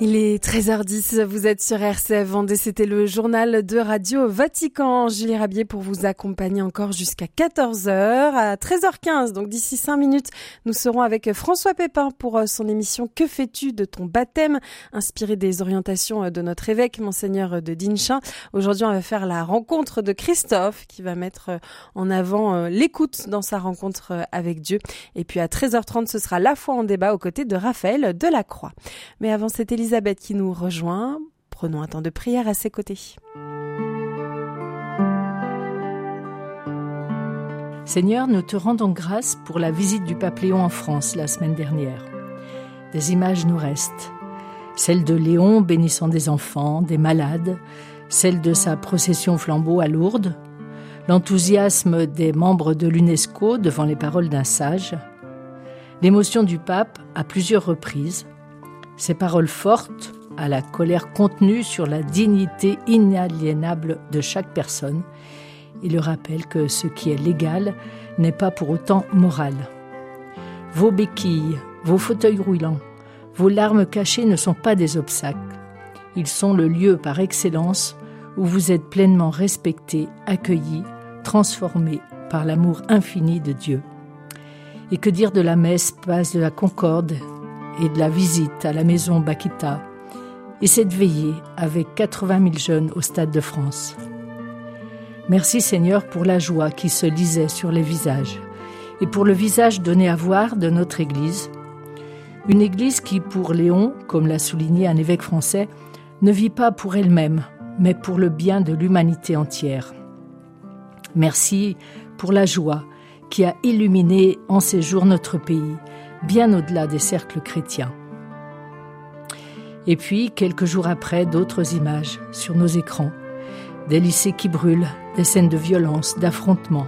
Il est 13h10, vous êtes sur RCF Vendée, c'était le journal de Radio Vatican. Julie Rabier pour vous accompagner encore jusqu'à 14h. À 13h15, donc d'ici 5 minutes, nous serons avec François Pépin pour son émission « Que fais-tu de ton baptême ?» inspiré des orientations de notre évêque, Monseigneur de Dinchin. Aujourd'hui, on va faire la rencontre de Christophe qui va mettre en avant l'écoute dans sa rencontre avec Dieu. Et puis à 13h30, ce sera la foi en débat aux côtés de Raphaël Delacroix. Mais avant, c'est Elisabeth qui nous rejoint. Prenons un temps de prière à ses côtés. Seigneur, nous te rendons grâce pour la visite du pape Léon en France la semaine dernière. Des images nous restent. Celle de Léon bénissant des enfants, des malades, celle de sa procession flambeau à Lourdes, l'enthousiasme des membres de l'UNESCO devant les paroles d'un sage, l'émotion du pape à plusieurs reprises, ces paroles fortes, à la colère contenue sur la dignité inaliénable de chaque personne, et le rappel que ce qui est légal n'est pas pour autant moral. Vos béquilles, vos fauteuils roulants, vos larmes cachées ne sont pas des obstacles. Ils sont le lieu par excellence où vous êtes pleinement respectés, accueillis, transformés par l'amour infini de Dieu. Et que dire de la messe place de la Concorde et de la visite à la maison Bakita, et cette veillée avec 80 000 jeunes au Stade de France. Merci Seigneur pour la joie qui se lisait sur les visages, et pour le visage donné à voir de notre Église. Une Église qui, pour Léon, comme l'a souligné un évêque français, ne vit pas pour elle-même, mais pour le bien de l'humanité entière. Merci pour la joie qui a illuminé en ces jours notre pays, bien au-delà des cercles chrétiens. Et puis, quelques jours après, d'autres images sur nos écrans. Des lycées qui brûlent, des scènes de violence, d'affrontements.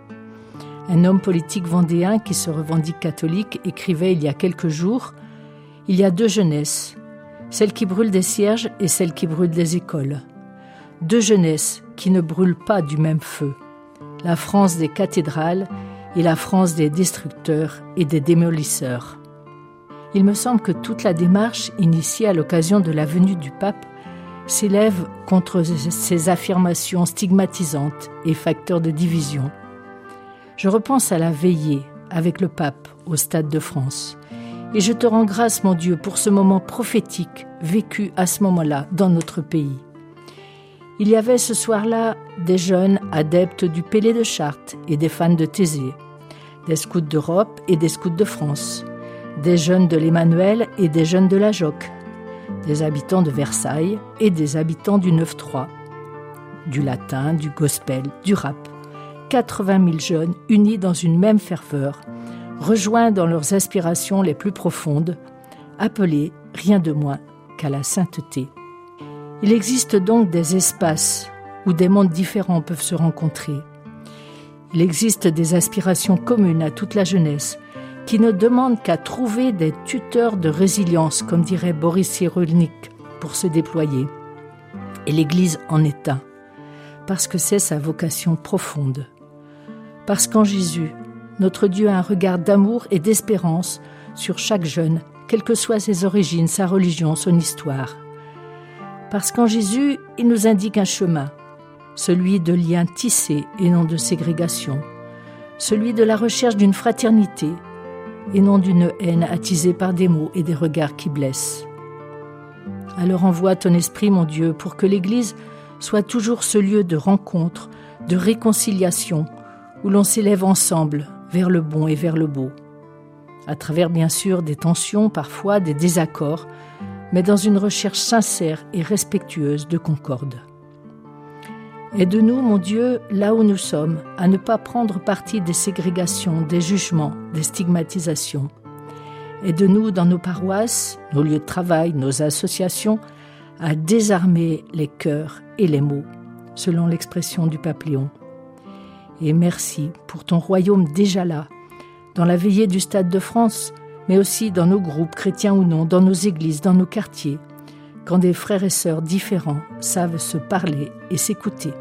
Un homme politique vendéen qui se revendique catholique écrivait il y a quelques jours « Il y a deux jeunesses, celle qui brûle des cierges et celle qui brûle des écoles. Deux jeunesses qui ne brûlent pas du même feu. La France des cathédrales et la France des destructeurs et des démolisseurs. » Il me semble que toute la démarche initiée à l'occasion de la venue du pape s'élève contre ces affirmations stigmatisantes et facteurs de division. Je repense à la veillée avec le pape au Stade de France et je te rends grâce, mon Dieu, pour ce moment prophétique vécu à ce moment-là dans notre pays. Il y avait ce soir-là des jeunes adeptes du Pélé de Chartres et des fans de Thésée, des scouts d'Europe et des scouts de France, des jeunes de l'Emmanuel et des jeunes de la Joque, des habitants de Versailles et des habitants du 9-3, du latin, du gospel, du rap. 80 000 jeunes unis dans une même ferveur, rejoints dans leurs aspirations les plus profondes, appelés rien de moins qu'à la sainteté. Il existe donc des espaces où des mondes différents peuvent se rencontrer. Il existe des aspirations communes à toute la jeunesse qui ne demandent qu'à trouver des tuteurs de résilience, comme dirait Boris Cyrulnik, pour se déployer. Et l'Église en est un, parce que c'est sa vocation profonde. Parce qu'en Jésus, notre Dieu a un regard d'amour et d'espérance sur chaque jeune, quelles que soient ses origines, sa religion, son histoire. Parce qu'en Jésus, il nous indique un chemin, celui de liens tissés et non de ségrégation, celui de la recherche d'une fraternité et non d'une haine attisée par des mots et des regards qui blessent. Alors envoie ton esprit, mon Dieu, pour que l'Église soit toujours ce lieu de rencontre, de réconciliation, où l'on s'élève ensemble vers le bon et vers le beau. À travers bien sûr des tensions, parfois des désaccords, mais dans une recherche sincère et respectueuse de concorde. Aide-nous, mon Dieu, là où nous sommes, à ne pas prendre parti des ségrégations, des jugements, des stigmatisations. Aide-nous dans nos paroisses, nos lieux de travail, nos associations, à désarmer les cœurs et les mots, selon l'expression du pape Léon. Et merci pour ton royaume déjà là, dans la veillée du Stade de France, mais aussi dans nos groupes, chrétiens ou non, dans nos églises, dans nos quartiers, quand des frères et sœurs différents savent se parler et s'écouter.